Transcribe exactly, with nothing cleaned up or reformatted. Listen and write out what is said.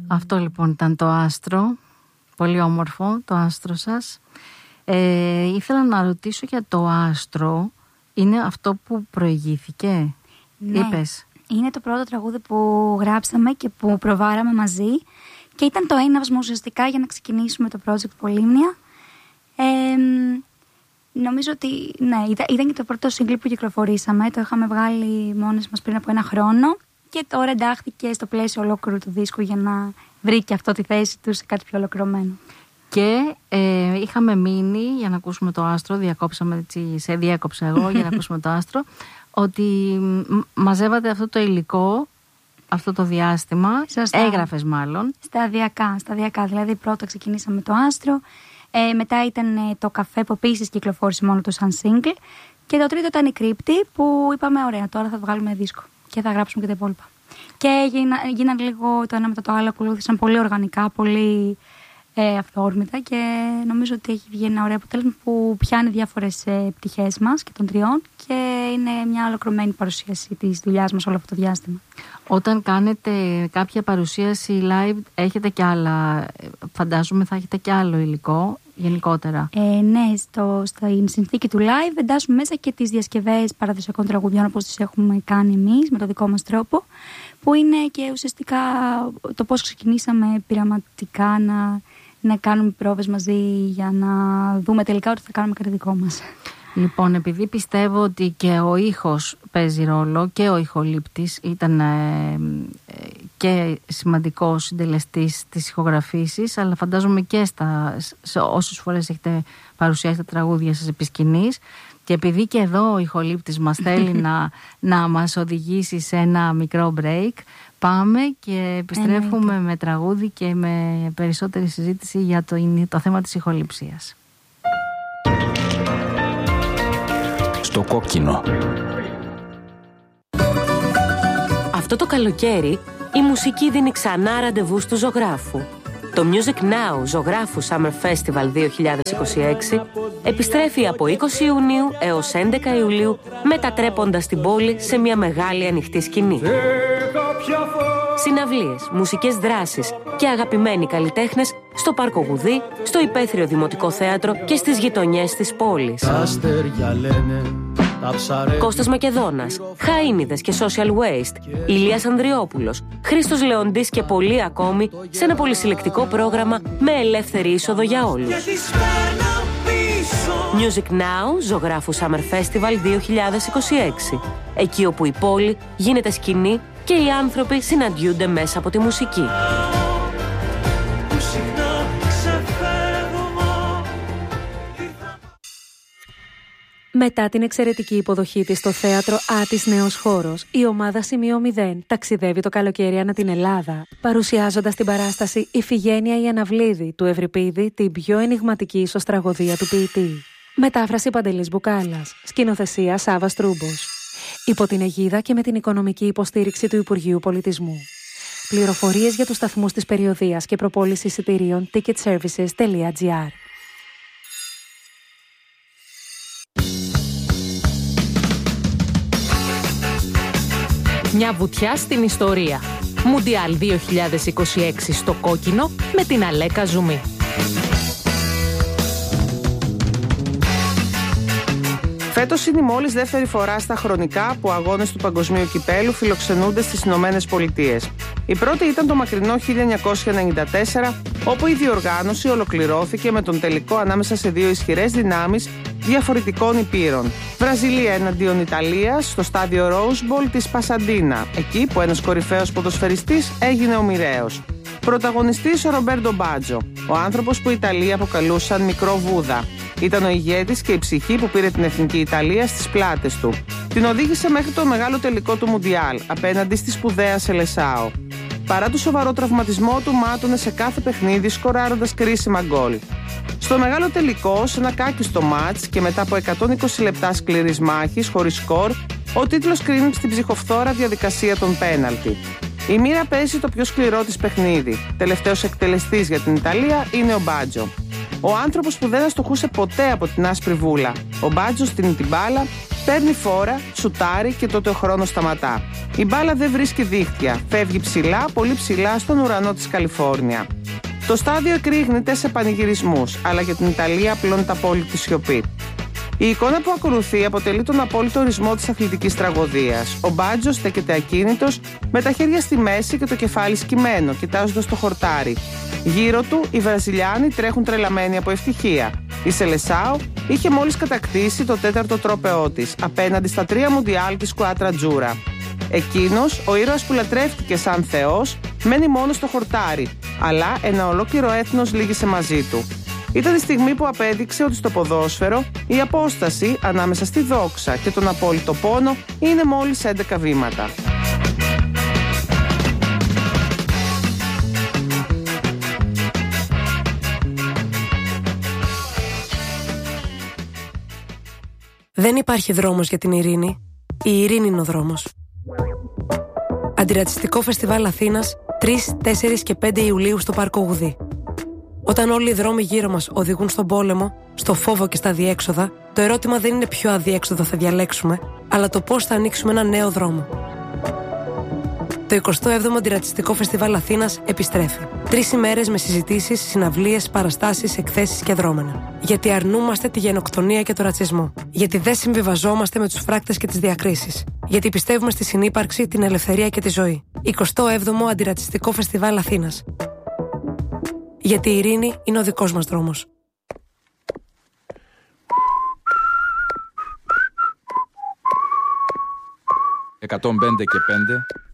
Αυτό λοιπόν ήταν το άστρο. Πολύ όμορφο το άστρο σας. Ε, ήθελα να ρωτήσω για το άστρο. Είναι αυτό που προηγήθηκε? Ναι. Είπες. Είναι το πρώτο τραγούδι που γράψαμε και που προβάραμε μαζί και ήταν το έναυσμα ουσιαστικά για να ξεκινήσουμε το project Πολύμνια. Ε, νομίζω ότι ναι, ήταν, ήταν και το πρώτο single που κυκλοφορήσαμε. Το είχαμε βγάλει μόνες μας πριν από ένα χρόνο και τώρα εντάχθηκε στο πλαίσιο ολόκληρου του δίσκου για να βρει και αυτό τη θέση του σε κάτι πιο ολοκληρωμένο. Και ε, είχαμε μείνει για να ακούσουμε το άστρο, διακόψαμε έτσι, σε διέκοψα εγώ για να ακούσουμε το άστρο, ότι μαζεύατε αυτό το υλικό, αυτό το διάστημα. Σωστά. Έγραφες μάλλον. Σταδιακά, σταδιακά. Δηλαδή πρώτα ξεκινήσαμε το άστρο, ε, μετά ήταν ε, το καφέ που επίσης κυκλοφόρησε μόνο το σαν single και το τρίτο ήταν η κρύπτη που είπαμε ωραία, τώρα θα βγάλουμε δίσκο και θα γράψουμε και τα υπόλοιπα. Και γίνα, γίναν λίγο το ένα μετά το άλλο, ακολούθησαν πολύ οργανικά, πολύ ε, αυθόρμητα και νομίζω ότι έχει βγει ένα ωραίο αποτέλεσμα που πιάνει διάφορες ε, πτυχές μας και των τριών και είναι μια ολοκληρωμένη παρουσίαση της δουλειάς μας όλο αυτό το διάστημα. Όταν κάνετε κάποια παρουσίαση live έχετε και άλλα, φαντάζομαι θα έχετε και άλλο υλικό γενικότερα. Ε, ναι, στο, στην συνθήκη του live εντάσσουμε μέσα και τις διασκευές παραδοσιακών τραγουδιών όπως τις έχουμε κάνει εμείς με το δικό μας τρόπο, που είναι και ουσιαστικά το πώς ξεκινήσαμε πειραματικά να, να κάνουμε πρόβες μαζί για να δούμε τελικά ότι θα κάνουμε κάτι δικό μας. Λοιπόν, επειδή πιστεύω ότι και ο ήχος παίζει ρόλο και ο ηχολήπτης ήταν ε, και σημαντικός συντελεστής της ηχογραφήσης, αλλά φαντάζομαι και στα, σε όσες φορές έχετε παρουσιάσει τα τραγούδια σας επί σκηνής, και επειδή και εδώ ο ηχολήπτης μας θέλει να, να μας οδηγήσει σε ένα μικρό break, πάμε και επιστρέφουμε με τραγούδι και με περισσότερη συζήτηση για το, το θέμα της ηχοληψίας. Στο κόκκινο. Αυτό το καλοκαίρι η μουσική δίνει ξανά ραντεβού του ζωγράφου. Το Music Now Ζωγράφου Summer Festival δύο χιλιάδες είκοσι έξι επιστρέφει από είκοσι Ιουνίου έως έντεκα Ιουλίου, μετατρέποντας την πόλη σε μια μεγάλη ανοιχτή σκηνή. Συναυλίες, μουσικές δράσεις και αγαπημένοι καλλιτέχνες στο Πάρκο Γουδί, στο Υπαίθριο Δημοτικό Θέατρο και στις γειτονιές της πόλης. Κώστας Μακεδόνας, Χαΐνιδες και Social Waste, Ηλίας Ανδριόπουλος, Χρήστος Λεοντής και πολλοί ακόμη σε ένα πολυσυλλεκτικό πρόγραμμα με ελεύθερη είσοδο για όλους. Music Now Ζωγράφου Summer Festival δύο χιλιάδες είκοσι έξι. Εκεί όπου η πόλη γίνεται σκηνή και οι άνθρωποι συναντιούνται μέσα από τη μουσική. Μετά την εξαιρετική υποδοχή της στο θέατρο Άτης Νέος Χώρος, η ομάδα Σημείο μηδέν ταξιδεύει το καλοκαίρι ανά την Ελλάδα, παρουσιάζοντας την παράσταση «Ιφηγένεια η Αναβλίδη» του Ευρυπίδη, την πιο ενιγματική ίσως τραγωδία του ποιητή. Μετάφραση Παντελής Μπουκάλας, σκηνοθεσία Σάββας Τρούμπος. Υπό την αιγίδα και με την οικονομική υποστήριξη του Υπουργείου Πολιτισμού. Πληροφορίες για τους σταθμούς της περιοδείας και προπόληση εισιτηρίων ticketservices τελεία gr. Μια βουτιά στην ιστορία. Μουντιάλ δύο χιλιάδες είκοσι έξι στο κόκκινο με την Αλέκα Ζουμί. Φέτος είναι η μόλις δεύτερη φορά στα χρονικά που αγώνες του Παγκοσμίου Κυπέλου φιλοξενούνται στις Ηνωμένες Πολιτείες. Η πρώτη ήταν το μακρινό χίλια εννιακόσια ενενήντα τέσσερα, όπου η διοργάνωση ολοκληρώθηκε με τον τελικό ανάμεσα σε δύο ισχυρές δυνάμεις διαφορετικών υπήρων. Βραζιλία εναντίον Ιταλίας στο στάδιο Rose Bowl της Πασαντίνα, εκεί που ένας κορυφαίος ποδοσφαιριστής έγινε ο μοιραίος. Πρωταγωνιστής ο Ρομπέρτο Μπάτζο, ο άνθρωπος που οι Ιταλοί αποκαλούσαν μικρό Βούδα. Ήταν ο ηγέτης και η ψυχή που πήρε την εθνική Ιταλία στις πλάτες του. Την οδήγησε μέχρι το μεγάλο τελικό του Μουντιάλ, απέναντι στη σπουδαία Σελεσάο. Παρά το σοβαρό τραυματισμό του, μάτωνε σε κάθε παιχνίδι, σκοράροντας κρίσιμα γκολ. Στο μεγάλο τελικό, σε ένα κάκιστο μάτς και μετά από εκατόν είκοσι λεπτά σκληρής μάχης, χωρίς σκορ, ο τίτλος κρίνει στην ψυχοφθόρα διαδικασία των πέναλτι. Η μοίρα παίζει το πιο σκληρό της παιχνίδι. Τελευταίος εκτελεστής για την Ιταλία είναι ο Μπάτζο. Ο άνθρωπος που δεν αστοχούσε ποτέ από την άσπρη βούλα. Ο Μπάτζος στείνει την μπάλα, παίρνει φόρα, σουτάρει και τότε ο χρόνος σταματά. Η μπάλα δεν βρίσκει δίχτυα, φεύγει ψηλά, πολύ ψηλά στον ουρανό της Καλιφόρνια. Το στάδιο εκρήγνεται σε πανηγυρισμούς, αλλά για την Ιταλία απλώνεται απόλυτη σιωπή. Η εικόνα που ακολουθεί αποτελεί τον απόλυτο ορισμό της αθλητικής τραγωδίας. Ο Μπάτζος στέκεται ακίνητος, με τα χέρια στη μέση και το κεφάλι σκυμμένο, κοιτάζοντας το χορτάρι. Γύρω του, οι Βραζιλιάνοι τρέχουν τρελαμένοι από ευτυχία. Η Σελεσάο είχε μόλις κατακτήσει το τέταρτο τρόπαιό της, απέναντι στα τρία μουντιάλ της Σκουάτρα Τζούρα. Εκείνος, ο ήρωας που λατρεύτηκε σαν θεός, μένει μόνο στο χορτάρι, αλλά ένα ολόκληρο έθνος λύγησε μαζί του. Ήταν η στιγμή που απέδειξε ότι στο ποδόσφαιρο η απόσταση ανάμεσα στη δόξα και τον απόλυτο πόνο είναι μόλις έντεκα βήματα. Δεν υπάρχει δρόμος για την ειρήνη. Η ειρήνη είναι ο δρόμος. Αντιρατσιστικό Φεστιβάλ Αθήνας, τρεις, τέσσερις και πέντε Ιουλίου στο Πάρκο Γουδή. Όταν όλοι οι δρόμοι γύρω μας οδηγούν στον πόλεμο, στο φόβο και στα αδιέξοδα, το ερώτημα δεν είναι ποιο αδιέξοδο θα διαλέξουμε, αλλά το πώς θα ανοίξουμε ένα νέο δρόμο. Το εικοστό έβδομο Αντιρατσιστικό Φεστιβάλ Αθήνας επιστρέφει. Τρεις ημέρες με συζητήσεις, συναυλίες, παραστάσεις, εκθέσεις και δρόμενα. Γιατί αρνούμαστε τη γενοκτονία και το ρατσισμό. Γιατί δεν συμβιβαζόμαστε με τους φράκτες και τις διακρίσεις. Γιατί πιστεύουμε στη συνύπαρξη, την ελευθερία και τη ζωή. εικοστό έβδομο Αντιρατσιστικό Φεστιβάλ Αθήνας. Γιατί η ειρήνη είναι ο δικός μας δρόμος. εκατόν πέντε και πέντε